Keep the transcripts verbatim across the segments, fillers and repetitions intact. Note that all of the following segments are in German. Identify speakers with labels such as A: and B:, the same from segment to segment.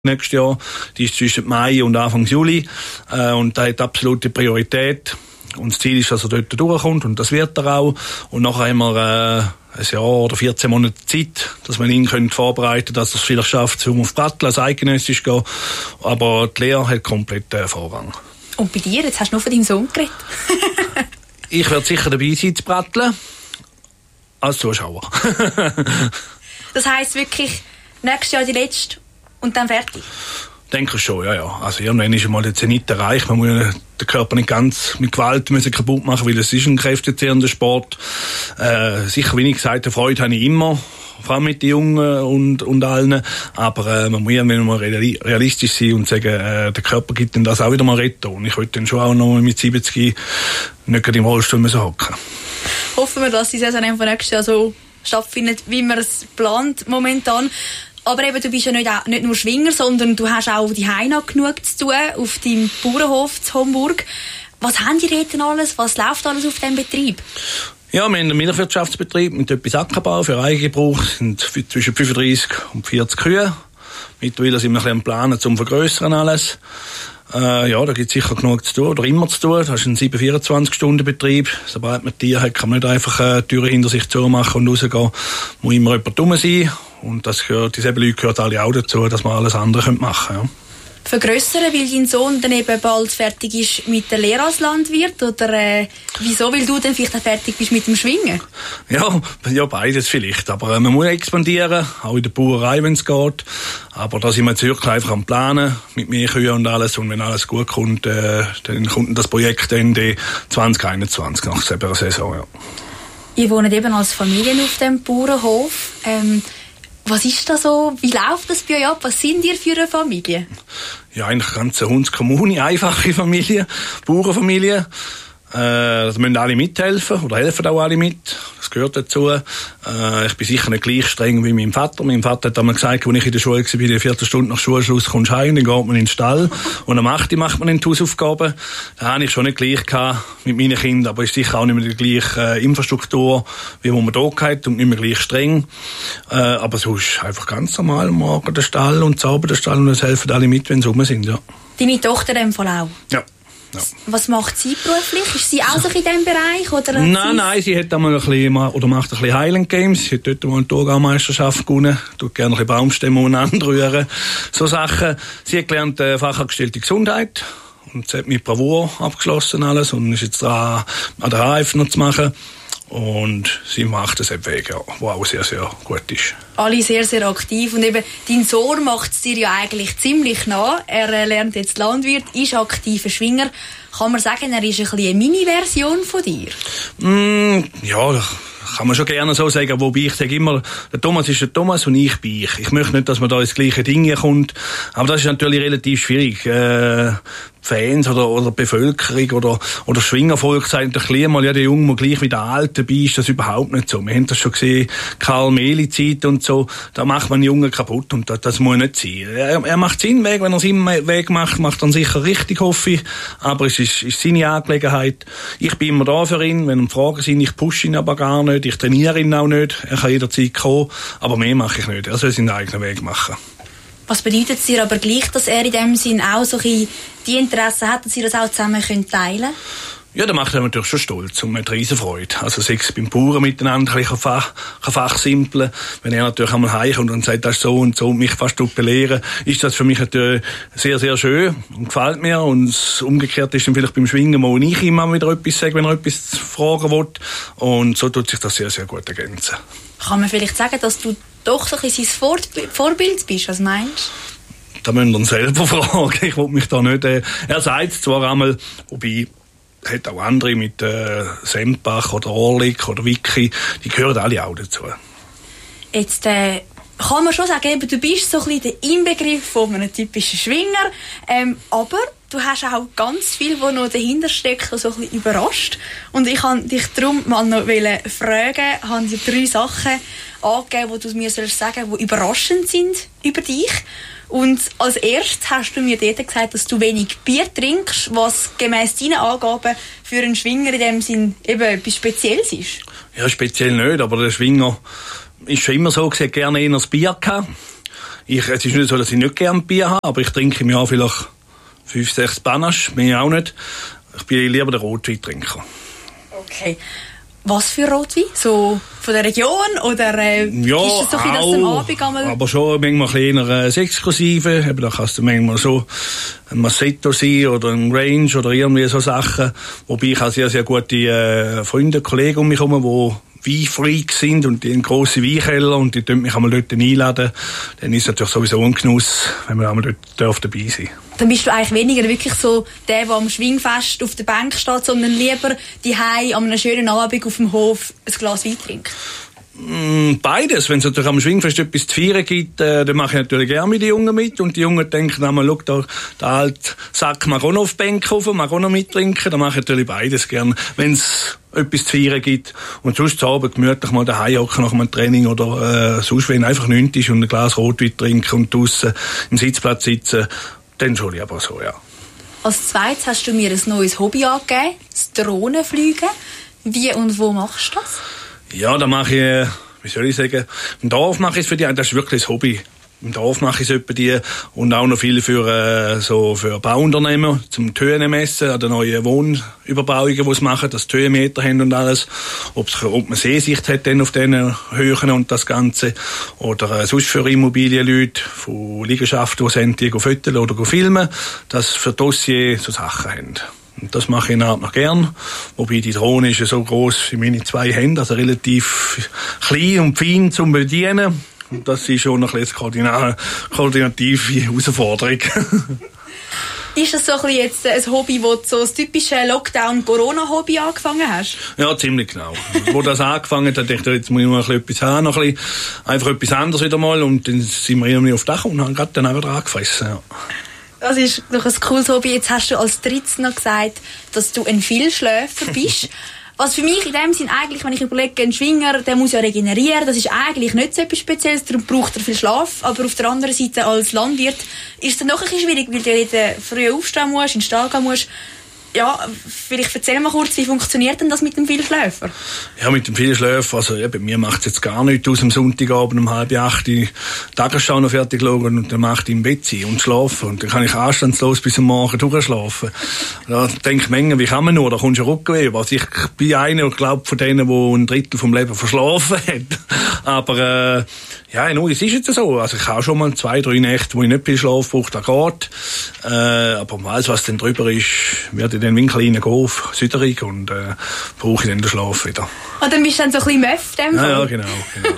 A: nächstes Jahr. Die ist zwischen Mai und Anfang Juli. Äh, und da hat absolute Priorität. Und das Ziel ist, dass er dort durchkommt. Und das wird er auch. Und nachher haben wir, äh, ein Jahr oder vierzehn Monate Zeit, dass man ihn könnte vorbereiten, dass er es vielleicht schafft, um auf Bratteln als eidgenössisch zu gehen. Aber die Lehre hat komplett äh, Vorrang.
B: Und bei dir? Jetzt hast du nur von deinem Sohn geredet.
A: Ich werde sicher dabei sein zu Bratteln. Als Zuschauer.
B: Das heisst wirklich, nächstes Jahr die letzte und dann fertig?
A: Denke schon, ja, ja. Also irgendwann ist einmal der Zenit erreicht. Man muss ja den Körper nicht ganz mit Gewalt müssen kaputt machen, weil es ist ein kräftezehrender Sport. Äh, sicher, wie ich gesagt habe, Freude habe ich immer, vor allem mit den Jungen und, und allen. Aber äh, man muss irgendwann mal realistisch sein und sagen, äh, der Körper gibt dann das auch wieder mal retten. Und ich wollte dann schon auch noch mit siebzig nicht gerade im Rollstuhl müssen hocken.
B: Hoffen wir, dass die Saison einfach nächstes Jahr so stattfindet, wie man es plant momentan. Aber eben, du bist ja nicht, auch, nicht nur Schwinger, sondern du hast auch die Heina genug zu tun auf deinem Bauernhof zu Homburg. Was haben die dort denn alles? Was läuft alles auf diesem Betrieb?
A: Ja, wir haben einen Milchwirtschaftsbetrieb mit etwas Ackerbau für Eigengebrauch. Es sind zwischen fünfunddreissig und vierzig Kühe. Mittlerweile sind wir ein bisschen am Planen zum Vergrössern alles. Äh, ja, da gibt es sicher genug zu tun, oder immer zu tun. Das ist ein sieben vierundzwanzig Stunden Betrieb. Sobald man Tiere hat, kann man nicht einfach äh, Türen hinter sich zumachen und rausgehen. Muss immer jemand dumm sein. Und das gehört, diese Leute gehört alle auch dazu, dass man alles andere machen können. Ja.
B: Vergrössern, weil dein Sohn dann eben bald fertig ist mit der Lehre als Landwirt? Oder äh, wieso, weil du dann vielleicht auch fertig bist mit dem Schwingen?
A: Ja, ja beides vielleicht. Aber äh, man muss expandieren, auch in der Bauerei, wenn es geht. Aber da sind wir jetzt wirklich einfach am Planen mit mehr Kühen und alles. Und wenn alles gut kommt, äh, dann kommt das Projekt Ende zwanzig einundzwanzig, nach der Saison. Ja.
B: Ihr wohnt eben als Familie auf dem Bauernhof. Ähm, Was ist da so? Wie läuft das bei euch ab? Was sind ihr für eine Familie?
A: Ja, eigentlich eine ganze Hundskommune, einfache Familie, Bauernfamilie. Äh, da müssen alle mithelfen oder helfen auch alle mit. Das gehört dazu. Äh, ich bin sicher nicht gleich streng wie mein Vater. Mein Vater hat einmal gesagt, als ich in der Schule war, eine Viertelstunde nach Schulschluss kommst du heim, dann geht man in den Stall und am acht Uhr macht man dann die Hausaufgaben. Da hatte ich schon nicht gleich gehabt mit meinen Kindern, aber ist sicher auch nicht mehr die gleiche äh, Infrastruktur, wie man hier hat und nicht mehr gleich streng. Äh, aber sonst einfach ganz normal, morgen der Stall und sauber der Stall und es helfen alle mit, wenn sie rum sind, ja.
B: Deine Tochter in dem Fall auch?
A: Ja. Ja.
B: Was macht sie beruflich? Ist sie auch so in diesem Bereich? Oder
A: nein, nein, sie hat einmal ein bisschen, oder macht ein bisschen Highland Games. Sie hat dort mal eine Thurgau-Meisterschaft gewonnen. Tut gerne ein bisschen Baumstämme umeinander rühren. So Sachen. Sie hat gelernt, äh, Fachangestellte Gesundheit. Und sie hat mit Bravour abgeschlossen alles. Und ist jetzt dran, an der H F noch zu machen. Und sie macht es eben Weg, ja, was auch sehr, sehr gut ist.
B: Alle sehr, sehr aktiv. Und eben, dein Sohn macht es dir ja eigentlich ziemlich nah. Er äh, lernt jetzt Landwirt, ist aktiver Schwinger. Kann man sagen, er ist ein bisschen eine Mini-Version von dir?
A: Mm, ja, kann man schon gerne so sagen. Wobei ich sage immer, der Thomas ist der Thomas und ich bin ich. Ich möchte nicht, dass man da ins gleiche Ding kommt. Aber das ist natürlich relativ schwierig. Äh, Fans oder, oder Bevölkerung oder, oder Schwingervolk sagen doch mal, ja, der Junge muss gleich wie der Alte bei, ist das überhaupt nicht so. Wir haben das schon gesehen, Karl-Mehli-Zeit und so, da macht man den Jungen kaputt und das, das muss nicht sein. Er, er macht seinen Weg, wenn er seinen Weg macht, macht er sicher richtig, hoffe ich, aber es ist, ist seine Angelegenheit. Ich bin immer da für ihn, wenn ihm Fragen sind, ich pushe ihn aber gar nicht, ich trainiere ihn auch nicht, er kann jederzeit kommen, aber mehr mache ich nicht, er soll seinen eigenen Weg machen.
B: Was bedeutet es dir aber gleich, dass er in dem Sinn auch so die Interessen hat, dass ihr das auch zusammen teilen könnt?
A: Ja, da macht er natürlich schon stolz und mit riesen Freude. Also sechs beim Bauern miteinander ein bisschen Fach, fachsimpeln. Wenn er natürlich einmal heimkommt und sagt, das ist so und so und mich fast belehren, ist das für mich natürlich sehr, sehr schön und gefällt mir. Und umgekehrt ist dann vielleicht beim Schwingen, wo ich immer wieder etwas sage, wenn er etwas fragen will. Und so tut sich das sehr, sehr gut ergänzen.
B: Kann man vielleicht sagen, dass du doch so ein bisschen sein Vorbild bist? Was meinst du?
A: Da müsst ihr ihn selber fragen. Ich will mich da nicht... Äh, er sagt es zwar einmal, wobei... hat auch andere mit äh, Sempach oder Orlik oder Vicky, die gehören alle auch dazu.
B: Jetzt äh, kann man schon sagen, eben, du bist so ein bisschen der Inbegriff von einem typischen Schwinger, ähm, aber du hast auch ganz viel, was noch dahinter steckt, so ein bisschen überrascht. Und ich wollte dich darum mal noch fragen, ich habe dir drei Sachen angegeben, die du mir sagen sollst, die überraschend sind über dich. Und als erstes hast du mir dort gesagt, dass du wenig Bier trinkst, was gemäss deinen Angaben für einen Schwinger in dem Sinn eben etwas Spezielles ist.
A: Ja, speziell nicht, aber der Schwinger ist schon immer so, er hat gerne eher das Bier gehabt. ich, es ist nicht so, dass ich nicht gerne Bier habe, aber ich trinke im Jahr vielleicht fünf, sechs Panache, mehr auch nicht. Ich bin lieber der Rotweintrinker.
B: Okay. Was für Rotwein? So von der Region? Oder äh,
A: ja,
B: ist es so viel, dass du am Abend einmal...
A: aber schon manchmal ein bisschen eher äh, exklusive. Eben, da kannst du manchmal so ein Massetto sein oder ein Range oder irgendwie so Sachen. Wobei ich habe sehr, sehr gute äh, Freunde, Kollegen um mich herum, die Weinfreaks sind und die haben grosse Weinkeller und die dürfen mich einmal dort einladen. Dann ist es natürlich sowieso ein Genuss, wenn man einmal dort dabei sein darf.
B: Dann bist du eigentlich weniger wirklich so der, der am Schwingfest auf der Bank steht, sondern lieber daheim an einem schönen Abend auf dem Hof ein Glas Wein trinkt?
A: Beides. Wenn es natürlich am Schwingfest etwas zu feiern gibt, äh, dann mache ich natürlich gerne mit den Jungen mit. Und die Jungen denken einmal, schau, da, der alte Sack mag auch noch auf die Bank kaufen, mag auch noch mittrinken. Dann mache ich natürlich beides gerne, wenn es etwas zu feiern gibt. Und sonst zu Abend gemütlich mal daheim hocken nach einem Training oder äh, sonst, wenn einfach nichts ist und ein Glas Rotwein trinken und draussen im Sitzplatz sitzen, dann schon lieber so, ja.
B: Als zweites hast du mir ein neues Hobby angegeben, das Drohnenfliegen. Wie und wo machst du das?
A: Ja, da mache ich, wie soll ich sagen, im Dorf mache ich es für die, das ist wirklich ein Hobby. Im Dorf mache ich es etwa die und auch noch viel für, äh, so für Bauunternehmen, zum Tönen messen, an den neuen Wohnüberbauungen, die sie machen, dass die Höhenmeter haben und alles. Ob's, ob man Sehsicht hat dann auf diesen Höhen und das Ganze. Oder äh, sonst für Immobilienleute, von Liegenschaften, die sind, die fotografieren oder filmen, dass für Dossier so Sachen haben. Und das mache ich noch gern. Wobei die Drohne ist ja so gross wie meine zwei Hände, also relativ klein und fein zum Bedienen. Und das ist schon noch ein bisschen eine koordinative Herausforderung.
B: Ist das so ein bisschen jetzt ein Hobby, wo du so das typische Lockdown-Corona-Hobby angefangen hast?
A: Ja, ziemlich genau. Wo das angefangen hat, dachte ich, jetzt muss ich noch ein bisschen etwas haben, noch ein bisschen, einfach etwas anderes wieder mal. Und dann sind wir irgendwie auf Dach und haben gerade dann wieder angefressen, ja.
B: Das ist doch ein cooles Hobby. Jetzt hast du als drittes noch gesagt, dass du ein Vielschläfer bist. Was für mich in dem Sinn eigentlich, wenn ich überlege, ein Schwinger, der muss ja regenerieren, das ist eigentlich nicht so etwas Spezielles, darum braucht er viel Schlaf. Aber auf der anderen Seite als Landwirt ist es dann noch ein bisschen schwierig, weil du ja früh aufstehen musst, in den Stall gehen musst. Ja, vielleicht erzähl mal kurz, wie funktioniert denn das mit dem Vielschläfer?
A: Ja, mit dem Vielschläfer, also ja, bei mir macht es jetzt gar nichts aus, am Sonntagabend um halb acht die Tagesschau noch fertig schauen und dann macht ich im Bett sein und schlafen. Und dann kann ich anstandslos bis am Morgen durchschlafen. Da denke ich manchmal, wie kann man nur, da kommst du Rückenweh. Also ich bin einer, ich glaube, von denen, der ein Drittel vom Leben verschlafen hat. Aber äh, ja, no, es ist jetzt so. Also ich habe schon mal zwei, drei Nächte, wo ich nicht viel Schlaf brauche, das geht. Äh, aber alles, was dann drüber ist, werde ich dann wie ein kleiner Golf Süderig und äh, brauche ich dann den Schlaf wieder.
B: Und dann bist du dann so ein bisschen Möff, dem
A: ja, ja, genau, genau.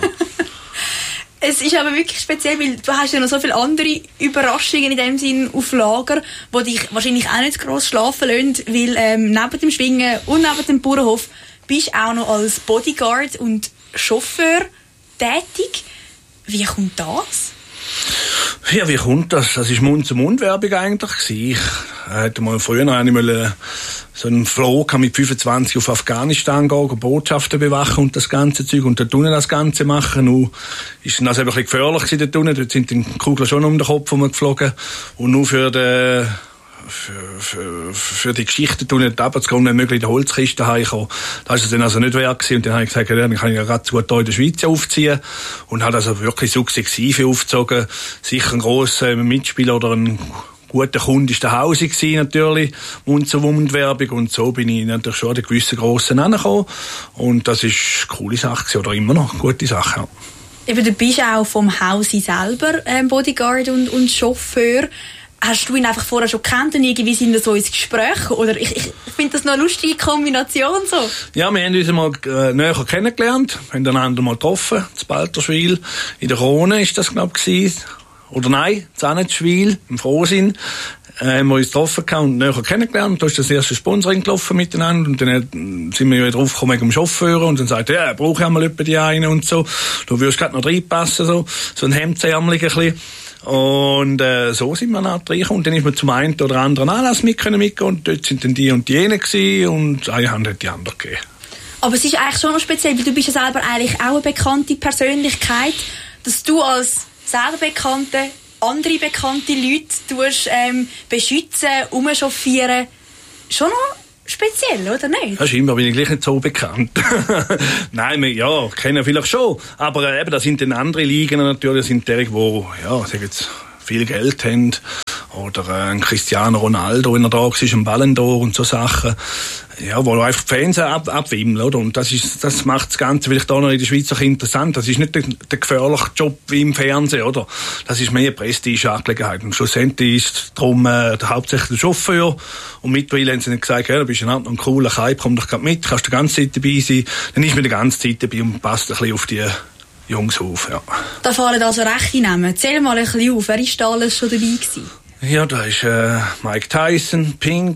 B: Es ist aber wirklich speziell, weil du hast ja noch so viele andere Überraschungen in dem Sinn auf Lager, die dich wahrscheinlich auch nicht gross schlafen lassen, weil ähm, neben dem Schwingen und neben dem Bauernhof bist du auch noch als Bodyguard und Chauffeur tätig. Wie kommt das?
A: Ja, wie kommt das? Das war Mund-zu-Mund-Werbung eigentlich. Ich hätte mal früher noch einmal so einen Flug mit fünfundzwanzig auf Afghanistan gehen, Botschaften bewachen und das ganze Zeug und dort unten das Ganze machen. Nun ist das eben ein bisschen gefährlich gewesen dort unten. Dort sind die Kugeln schon um den Kopf geflogen. Und nur für den Für, für, für die Geschichte tun nicht runterzugehen, wenn möglich in der Holzkiste heimkommen. Das war es dann also nicht wert gewesen. Und dann habe ich gesagt, ja, dann kann ich ja gerade gut hier in der Schweiz aufziehen. Und habe also wirklich sukzessive aufgezogen. Sicher ein grosser Mitspieler oder ein guter Kunde ist der Hause gewesen, natürlich. Mund-zu-Mund-Werbung. Und so bin ich natürlich schon an den gewissen Grossen angekommen. Und das ist eine coole Sache gewesen, oder immer noch eine gute Sache, ja.
B: Eben, du bist auch vom Hause selber ähm, Bodyguard und, und Chauffeur. Hast du ihn einfach vorher schon gekannt und irgendwie sind wir so ins Gespräch? Oder ich, ich finde das noch eine lustige Kombination so.
A: Ja, wir haben uns mal äh, näher kennengelernt, haben einander mal getroffen, zu Balterschwil. In der Krone ist das, glaube ich, oder nein, zu Annetschwil, im Frohsinn. Äh, haben wir uns getroffen und näher kennengelernt. Da ist das erste Sponsoring gelaufen miteinander und dann äh, sind wir wieder draufgekommen wegen dem Chauffeur und dann sagt er, ja, brauche ich einmal etwa die eine und so. Du würdest gerade noch reinpassen, so, so ein Hemdsärmelig ein bisschen. Und äh, so sind wir nach reingekommen. Und dann ist man zum einen oder anderen Anlass mit können mitgehen und dort sind dann die und die jene gewesen und eine Hand hat die andere gegeben. Aber
B: es ist eigentlich schon noch speziell, weil du bist ja selber eigentlich auch eine bekannte Persönlichkeit, dass du als selber Bekannte andere bekannte Leute tust, ähm, beschützen, umchauffieren. Schon noch speziell, oder nicht?
A: Ja, scheinbar bin ich gleich nicht so bekannt. Nein, wir, ja, kennen vielleicht schon. Aber äh, eben, da sind dann andere Ligen natürlich, das sind die, die, ja, sagen jetzt, viel Geld haben. Oder äh, ein Cristiano Ronaldo, wenn er da war, ein Ballon d'Or und so Sachen. Ja, wo einfach die Fans ab, abwimmeln, oder? Und das ist, das macht das Ganze vielleicht auch noch in der Schweiz auch interessant. Das ist nicht der, der gefährliche Job wie im Fernsehen, oder? Das ist mehr Prestige-Angelegenheit. Und schlussendlich ist es darum, äh, der hauptsächlich der Chauffeur. Und mittlerweile haben sie nicht gesagt, ja, du bist ein, ein cooler Kai, komm doch gerade mit, kannst die ganze Zeit dabei sein. Dann ist man die ganze Zeit dabei und passt ein bisschen auf die Jungs auf, ja.
B: Da fallen also rechte Namen. Zähl mal ein bisschen auf. Wer ist da alles schon dabei gewesen?
A: Ja, da ist äh, Mike Tyson, Pink,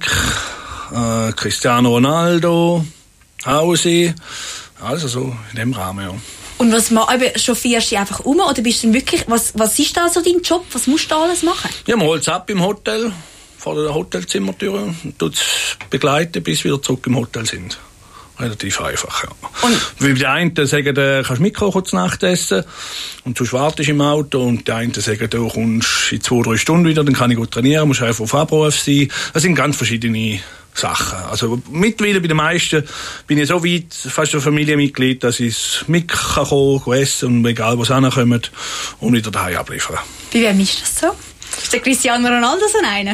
A: äh, Cristiano Ronaldo, Hausi, also so in dem Rahmen, ja. Und
B: was chauffierst du einfach um oder bist du wirklich, was, was ist da so dein Job, was musst du da alles machen?
A: Ja, man holt es ab im Hotel, vor der Hotelzimmertür und tut es begleiten, bis wir wieder zurück im Hotel sind. Relativ einfach, ja. Und weil die einen sagen, du kannst mitkommen zur Nacht essen und sonst wartest du im Auto und die einen sagen, du kommst in zwei, drei Stunden wieder, dann kann ich gut trainieren, musst einfach auf Abruf sein. Das sind ganz verschiedene Sachen. Also mittlerweile bei den meisten bin ich so weit, fast ein Familienmitglied, dass ich mit kann kommen, essen und egal was ankommen und wieder daheim abliefern.
B: Bei wem ist das so? Ist der Cristiano Ronaldo so einer?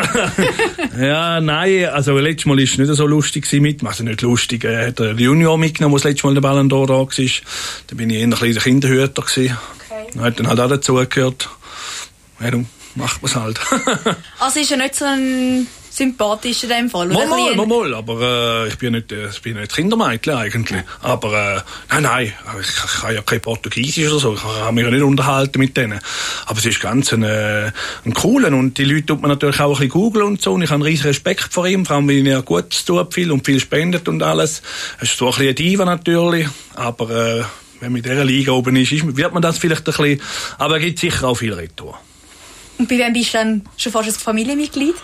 A: Ja, nein, also letztes Mal war es nicht so lustig mit, also nicht lustig, er hat den Junior mitgenommen, der das letzte Mal der Ballon d'Or da war. Da bin ich eher ein bisschen der Kinderhüter gewesen. Okay. Dann hat dann halt auch dazugehört. Ja, dann macht man es halt.
B: Also ist er nicht so ein sympathisch in dem Fall?
A: Mal, mal, mal, mal, aber äh, ich bin nicht, äh, ich bin nicht Kindermädchen eigentlich. Aber äh, nein, nein, ich, ich kann ja kein Portugiesisch oder so, ich kann mich ja nicht unterhalten mit denen. Aber es ist ganz ein, äh, ein cooler und die Leute tut man natürlich auch ein bisschen googeln und so und ich habe einen riesen Respekt vor ihm, vor allem weil er Gutes tut viel und viel spendet und alles. Es ist so ein bisschen eine Diva natürlich, aber äh, wenn man in dieser Liga oben ist, ist, wird man das vielleicht ein bisschen, aber es gibt sicher auch viel Retour.
B: Und bei wem bist du dann schon fast ein Familienmitglied?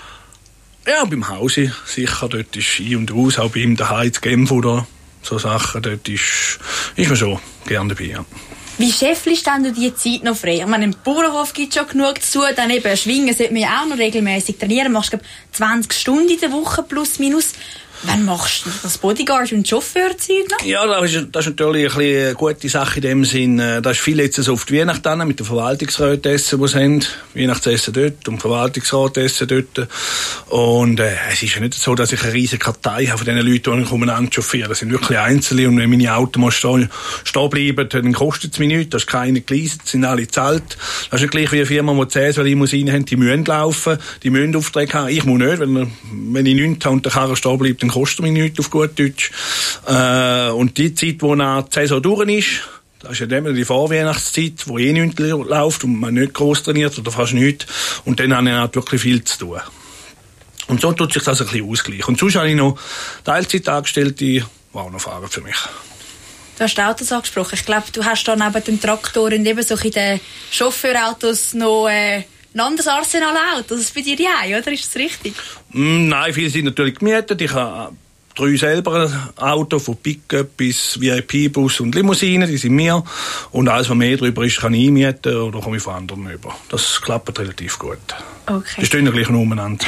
A: Ja, beim Hausi sicher, dort ist ein und aus, auch bei ihm daheim zu Genf oder so Sachen, dort ist, ist man schon gerne dabei, ja.
B: Wie scheffelst du die Zeit noch frei? Ich meine, im Bauernhof gibt es schon genug zu tun, dann eben schwingen sollte man ja auch noch regelmäßig trainieren, machst glaube zwanzig Stunden in der Woche plus minus. Wann machst du das Bodyguard und Chauffeurzeug noch?
A: Ja, das ist, das ist natürlich ein eine gute Sache in dem Sinn. Da ist viel jetzt so auf die Weihnacht an, mit den Verwaltungsräten essen, die sie haben. Weihnachtsessen dort und Verwaltungsrat essen dort. Und äh, es ist ja nicht so, dass ich eine riesige Kartei habe von den Leuten, die ich umeinander chauffiere. Das sind wirklich Einzelne. Und wenn meine Autos mal stehen, stehen bleiben, dann kostet es mich nichts. Da ist keine geleistet, sind alle gezahlt. Das ist nicht gleich wie eine Firma, die zehn so Limousinen haben, die müssen laufen, die müssen Aufträge haben. Ich muss nicht, wenn, wenn ich nichts habe und der Karre stehen bleibt, dann kostet mich nichts auf gut Deutsch. Äh, und die Zeit, wo nach die Saison durch ist, das ist ja dann die Vorweihnachtszeit, wo eh nichts läuft und man nicht gross trainiert oder fast nichts. Und dann habe ich halt wirklich viel zu tun. Und so tut sich das ein bisschen ausgleichen. Und sonst habe ich noch Teilzeitangestellte, die auch noch fahren für mich.
B: Du hast Autos angesprochen. Ich glaube, du hast da neben dem Traktor und eben so in den Chauffeurautos noch äh, ein anderes Arsenal Autos. Das ist bei dir ja, oder? Ist das richtig?
A: Mm, nein, viele sind natürlich gemietet. Ich habe drei selber Autos, von Pickup bis V I P-Bus und Limousinen, die sind mir. Und alles, was mehr drüber ist, kann ich einmieten oder komme ich von anderen über. Das klappt relativ gut.
B: Okay.
A: Die stehen ja gleich noch umeinander.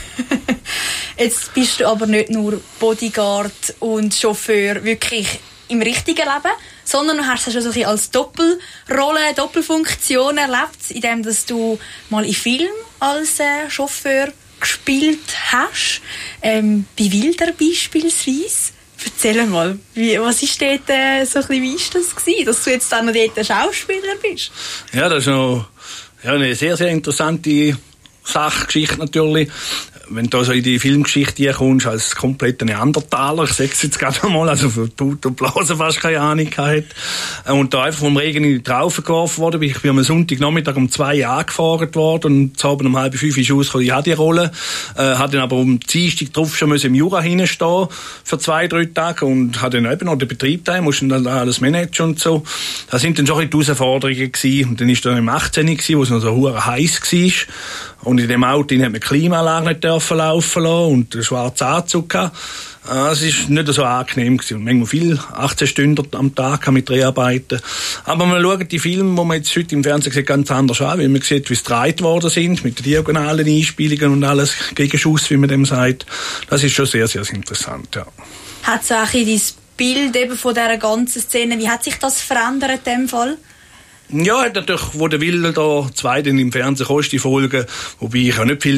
B: Jetzt bist du aber nicht nur Bodyguard und Chauffeur wirklich im richtigen Leben, sondern du hast es schon so ein bisschen als Doppelrolle, Doppelfunktion erlebt, indem dass du mal in Film als äh, Chauffeur gespielt hast. Ähm, bei Wilder beispielsweise. Erzähl mal, wie, was ist dort äh, so ein bisschen, wie ist das gewesen, dass du jetzt dann noch dort Schauspieler bist?
A: Ja, das ist noch ja, eine sehr, sehr interessante Sachgeschichte natürlich. Wenn du so in die Filmgeschichte kommst, als kompletter Neandertaler, ich sage es jetzt gerade einmal, also für Tut und Blasen fast keine Ahnung gehabt, und da einfach vom Regen in die Traufe geworfen worden bin. Ich bin am Sonntagnachmittag um zwei angefahren worden und zu Abend um halb fünf ist rausgekommen, ich hatte die Rolle, äh, hatte dann aber um Dienstag drauf schon im Jura hinstehen für zwei, drei Tage und hatte dann eben noch den Betrieb da, musste dann alles managen und so. Das sind dann schon ein bisschen die Herausforderungen gewesen. Und dann ist dann im achtzehn gewesen, wo es noch so hure heiß war. Und in dem Auto hat man die Klimaanlage nicht dürfen laufen lassen und einen schwarzen Anzug gehabt. Es ist nicht so angenehm gewesen. Manchmal viel, achtzehn Stunden am Tag mit Dreharbeiten. Aber man schaut die Filme, die man jetzt heute im Fernsehen sieht, ganz anders an, weil man sieht, wie sie gedreht worden sind, mit den diagonalen Einspielungen und alles, Gegenschuss, wie man dem sagt. Das ist schon sehr, sehr interessant, ja.
B: Hat so ein bisschen dein Bild eben von dieser ganzen Szene, wie hat sich das verändert in dem Fall?
A: Ja, hat natürlich, wo der Wille da zwei dann im Fernsehen kostet, die Folgen, wobei ich auch nicht viel